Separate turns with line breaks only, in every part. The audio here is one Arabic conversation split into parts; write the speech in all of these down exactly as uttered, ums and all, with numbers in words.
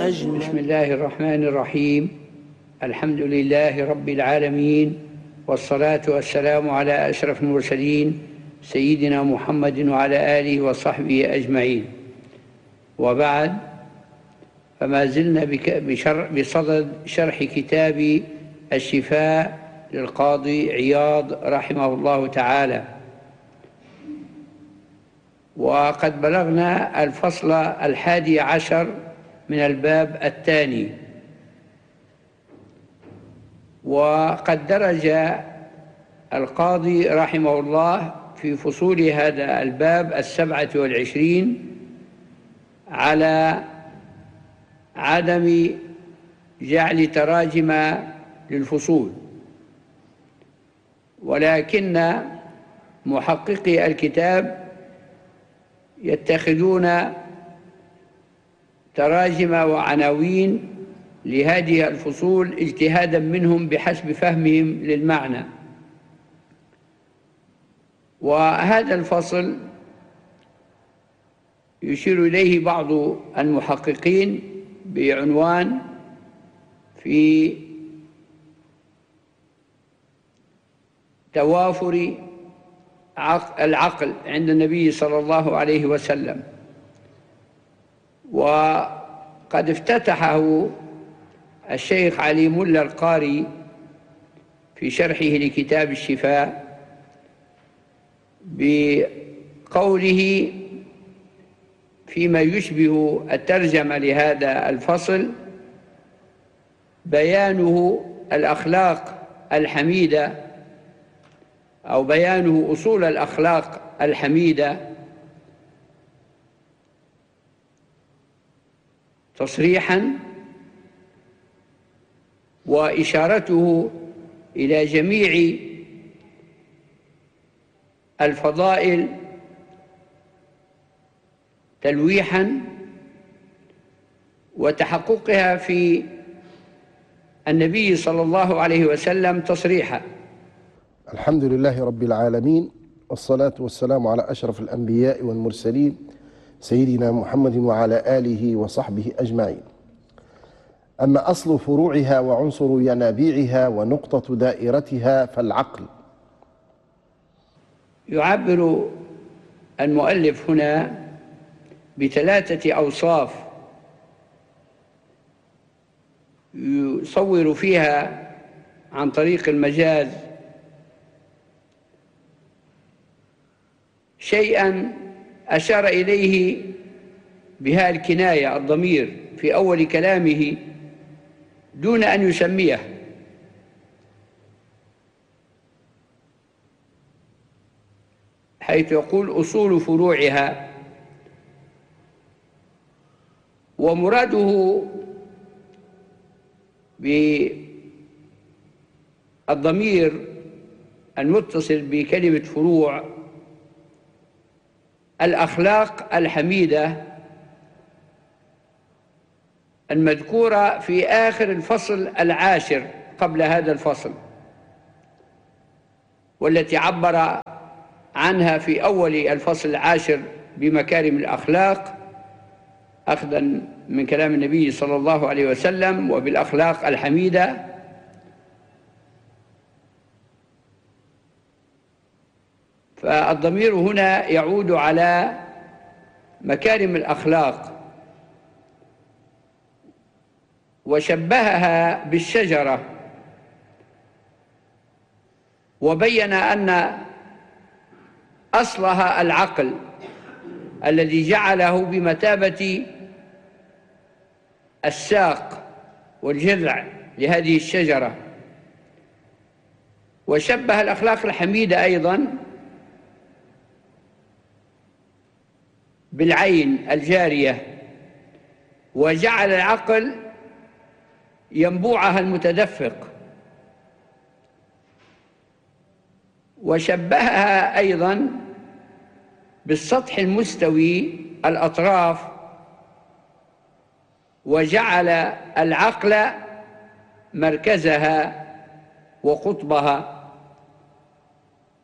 أجمل.
بسم الله الرحمن الرحيم. الحمد لله رب العالمين، والصلاة والسلام على أشرف المرسلين سيدنا محمد وعلى آله وصحبه أجمعين. وبعد، فما زلنا بصدد شرح كتاب الشفاء للقاضي عياض رحمه الله تعالى، وقد بلغنا الفصل الحادي عشر من الباب الثاني، وقد درج القاضي رحمه الله في فصول هذا الباب السبعة والعشرين على عدم جعل تراجم للفصول، ولكن محققي الكتاب يتخذون تراجم وعناوين لهذه الفصول اجتهادا منهم بحسب فهمهم للمعنى. وهذا الفصل يشير إليه بعض المحققين بعنوان في توافر العقل عند النبي صلى الله عليه وسلم، وقد افتتحه الشيخ علي ملا القاري في شرحه لكتاب الشفاء بقوله فيما يشبه الترجمة لهذا الفصل: بيانه الأخلاق الحميدة أو بيانه أصول الأخلاق الحميدة تصريحاً، وإشارته إلى جميع الفضائل تلويحاً، وتحققها في النبي صلى الله عليه وسلم تصريحاً.
الحمد لله رب العالمين، والصلاة والسلام على أشرف الأنبياء والمرسلين سيدنا محمد وعلى آله وصحبه أجمعين. أما أصل فروعها وعنصر ينابيعها ونقطة دائرتها فالعقل.
يعبر المؤلف هنا بثلاثة أوصاف يصور فيها عن طريق المجاز شيئاً أشار إليه بها الكناية الضمير في أول كلامه دون أن يسميه، حيث يقول أصول فروعها، ومراده بالضمير المتصل بكلمة فروع الأخلاق الحميدة المذكورة في آخر الفصل العاشر قبل هذا الفصل، والتي عبر عنها في أول الفصل العاشر بمكارم الأخلاق أخذا من كلام النبي صلى الله عليه وسلم، وبالأخلاق الحميدة. فالضمير هنا يعود على مكارم الأخلاق، وشبهها بالشجرة، وبين أن أصلها العقل الذي جعله بمثابة الساق والجذع لهذه الشجرة. وشبه الأخلاق الحميدة أيضاً بالعين الجارية، وجعل العقل ينبوعها المتدفق. وشبهها أيضاً بالسطح المستوي الأطراف، وجعل العقل مركزها وقطبها.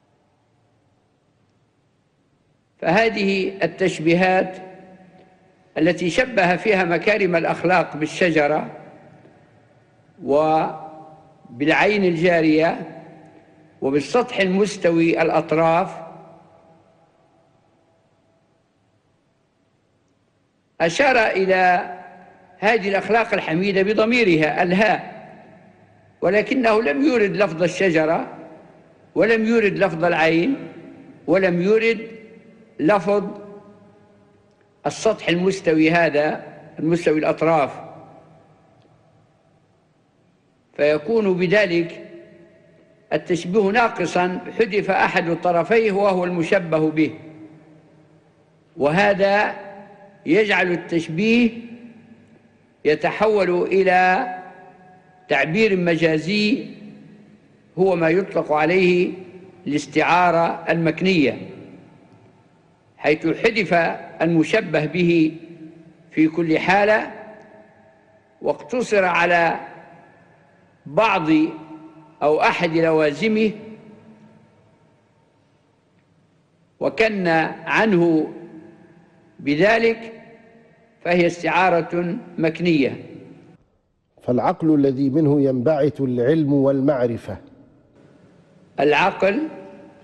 فهذه التشبيهات التي شبه فيها مكارم الأخلاق بالشجرة وبالعين الجارية وبالسطح المستوي الأطراف، أشار إلى هذه الأخلاق الحميدة بضميرها الهاء، ولكنه لم يورد لفظ الشجرة ولم يورد لفظ العين ولم يورد لفظ السطح المستوي، هذا المستوي الأطراف، فيكون بذلك التشبيه ناقصا، حذف أحد الطرفيه وهو المشبه به، وهذا يجعل التشبيه يتحول إلى تعبير مجازي هو ما يطلق عليه الاستعارة المكنية، حيث حذف المشبه به في كل حالة واقتصر على بعض أو أحد لوازمه وكن عنه بذلك، فهي استعارة مكنية.
فالعقل الذي منه ينبعث العلم والمعرفة،
العقل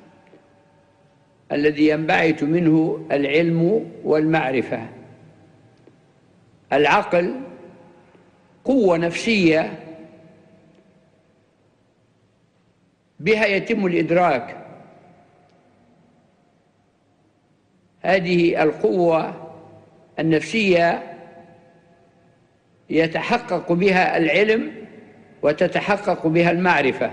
الذي ينبعث منه العلم والمعرفة، العقل قوة نفسية بها يتم الإدراك، هذه القوة النفسية يتحقق بها العلم وتتحقق بها المعرفة،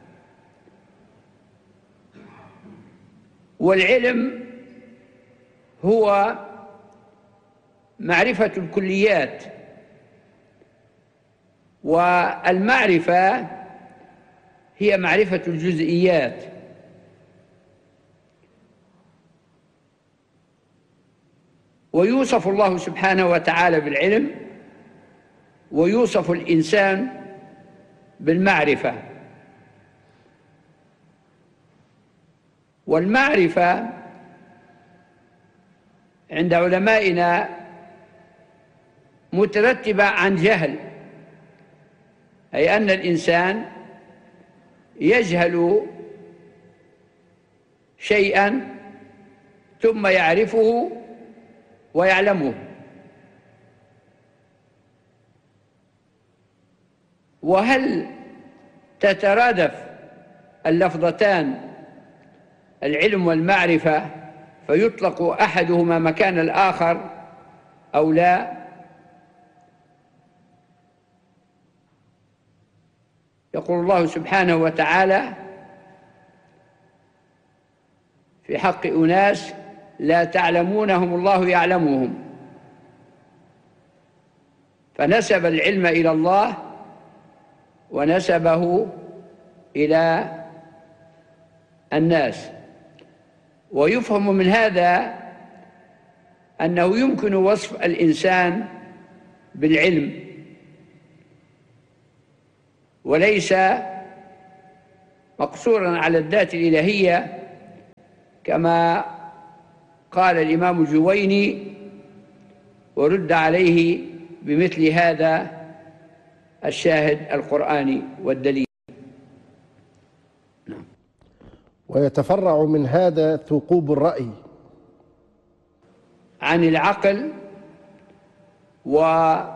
والعلم هو معرفة الكليات، والمعرفة هي معرفة الجزئيات. ويوصف الله سبحانه وتعالى بالعلم ويوصف الإنسان بالمعرفة، والمعرفة عند علمائنا مترتبة عن جهل، أي أن الإنسان يجهل شيئا ثم يعرفه ويعلمه. وهل تترادف اللفظتان العلم والمعرفة فيطلق أحدهما مكان الآخر أو لا؟ يقول الله سبحانه وتعالى في حق أناس لا تعلمونهم الله يعلمهم، فنسب العلم إلى الله ونسبه إلى الناس. ويفهم من هذا أنه يمكن وصف الإنسان بالعلم وليس مقصورا على الذات الإلهية كما قال الإمام الجويني، ورد عليه بمثل هذا الشاهد القرآني والدليل. نعم.
ويتفرع من هذا ثقوب الرأي
عن العقل وما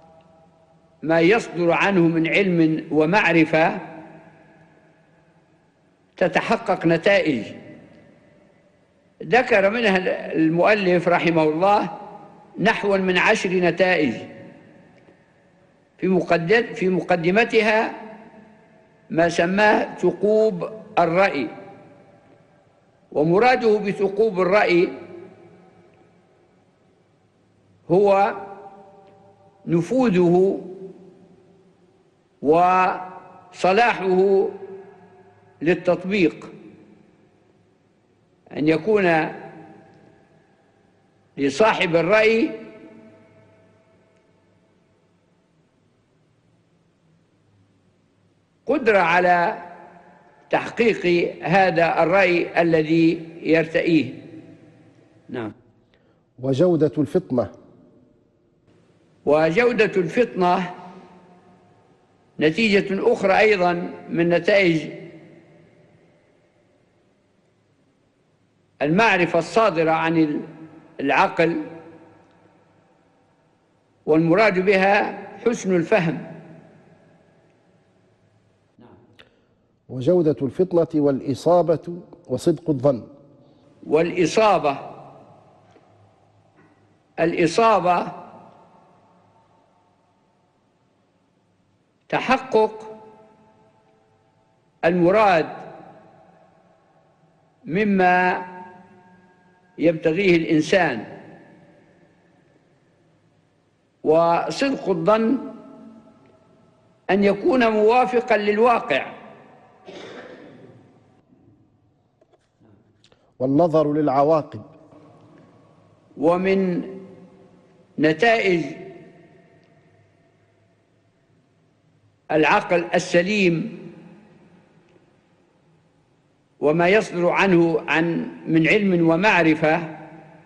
يصدر عنه من علم ومعرفة تتحقق نتائج ذكر منها المؤلف رحمه الله نحو من عشر نتائج، في مقدمتها ما سماه ثقوب الرأي. ومراده بثقوب الرأي هو نفوذه وصلاحه للتطبيق، أن يكون لصاحب الرأي قدرة على تحقيق هذا الرأي الذي يرتئيه. نعم.
وجودة الفطنة،
وجودة الفطنة نتيجة أخرى أيضا من نتائج المعرفة الصادرة عن العقل، والمراد بها حسن الفهم.
وجودة الفطنة والإصابة وصدق الظن.
والإصابة الإصابة تحقق المراد مما يبتغيه الإنسان، وصدق الظن أن يكون موافقا للواقع.
والنظر للعواقب.
ومن نتائج العقل السليم وما يصدر عنه عن من علم ومعرفة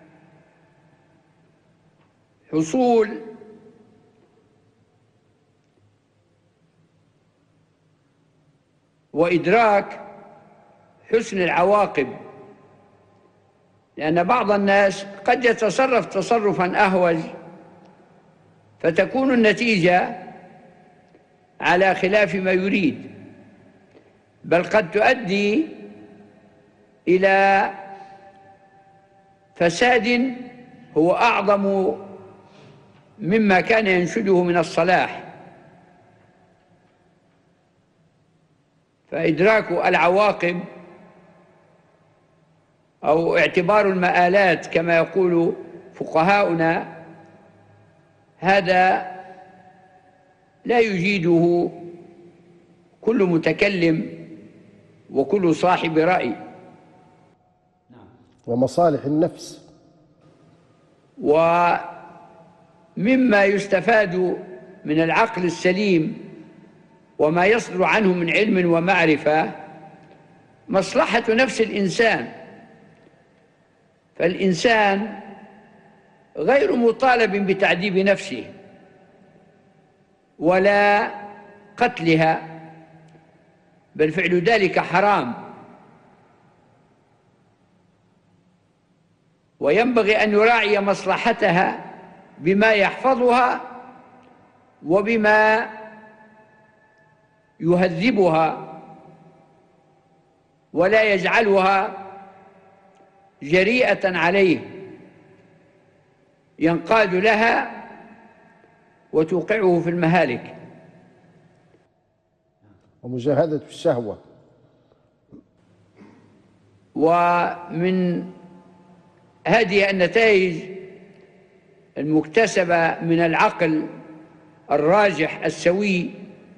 حصول وإدراك حسن العواقب، لأن بعض الناس قد يتصرف تصرفاً أهوج فتكون النتيجة على خلاف ما يريد، بل قد تؤدي إلى فساد هو أعظم مما كان ينشده من الصلاح. فإدراك العواقب أو اعتبار المآلات كما يقول فقهاؤنا هذا لا يجيده كل متكلم وكل صاحب رأي.
ومصالح النفس.
ومما يستفاد من العقل السليم وما يصدر عنه من علم ومعرفة مصلحة نفس الإنسان، فالإنسان غير مطالب بتعذيب نفسه ولا قتلها، بل فعل ذلك حرام، وينبغي أن يراعي مصلحتها بما يحفظها وبما يهذبها، ولا يجعلها جريئة عليه ينقاد لها وتوقعه في المهالك.
ومجاهدة الشهوة.
ومن هذه النتائج المكتسبة من العقل الراجح السوي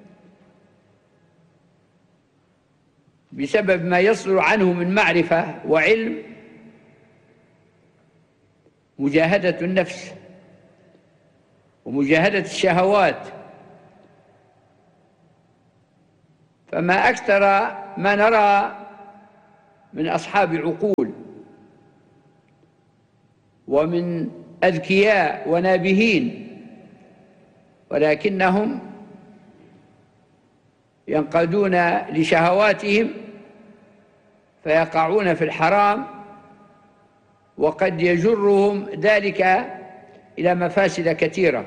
بسبب ما يصدر عنه من معرفة وعلم مجاهدة النفس ومجاهدة الشهوات. فما أكثر ما نرى من أصحاب عقول ومن أذكياء ونابهين ولكنهم ينقادون لشهواتهم فيقعون في الحرام، وقد يجرهم ذلك إلى مفاسد كثيرة.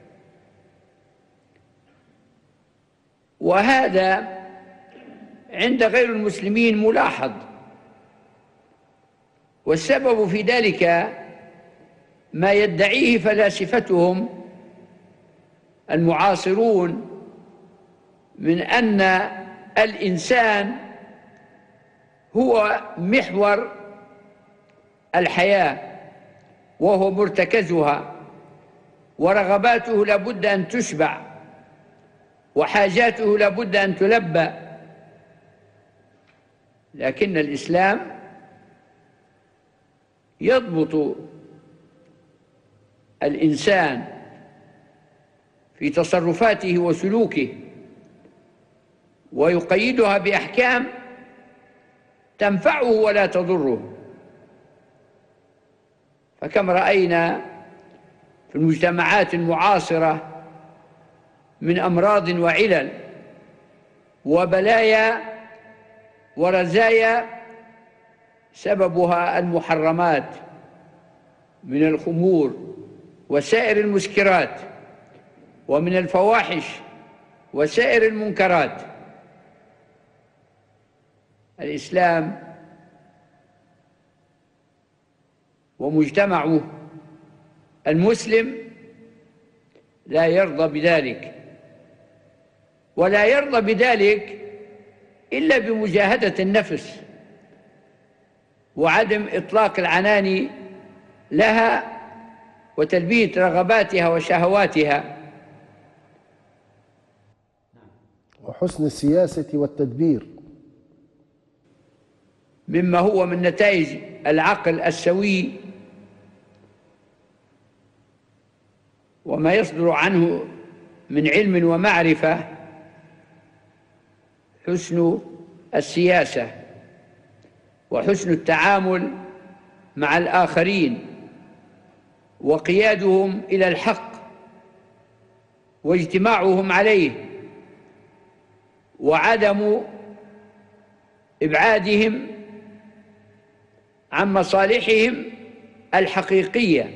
وهذا عند غير المسلمين ملاحظ، والسبب في ذلك ما يدعيه فلاسفتهم المعاصرون من أن الإنسان هو محور الحياة وهو مرتكزها، ورغباته لابد أن تشبع وحاجاته لابد أن تلبى. لكن الإسلام يضبط الإنسان في تصرفاته وسلوكه ويقيدها بأحكام تنفعه ولا تضره. فكم رأينا في المجتمعات المعاصرة من أمراض وعلل وبلايا ورزايا سببها المحرمات من الخمور وسائر المسكرات، ومن الفواحش وسائر المنكرات. الإسلام ومجتمعه المسلم لا يرضى بذلك، ولا يرضى بذلك إلا بمجاهدة النفس وعدم إطلاق العنان لها وتلبية رغباتها وشهواتها،
وحسن السياسة والتدبير،
مما هو من نتائج العقل السوي وما يصدر عنه من علم ومعرفة. حسن السياسة وحسن التعامل مع الآخرين وقيادهم إلى الحق واجتماعهم عليه وعدم إبعادهم عن مصالحهم الحقيقية.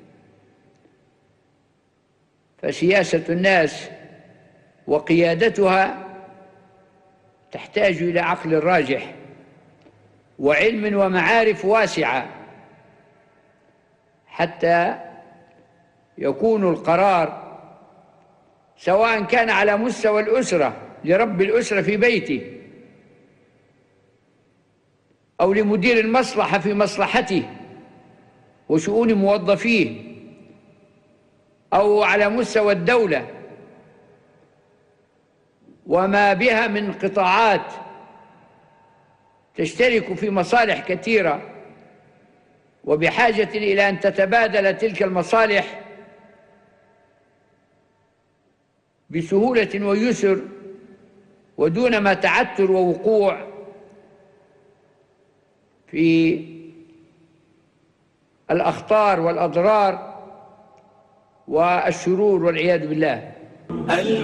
فسياسة الناس وقيادتها تحتاج إلى عقل راجح وعلم ومعارف واسعة حتى يكون القرار، سواء كان على مستوى الأسرة لرب الأسرة في بيته، أو لمدير المصلحة في مصلحته وشؤون موظفيه، أو على مستوى الدولة وما بها من قطاعات تشترك في مصالح كثيرة وبحاجة إلى أن تتبادل تلك المصالح بسهولة ويسر ودون ما تعثر ووقوع في الأخطار والأضرار والشرور والعياذ بالله.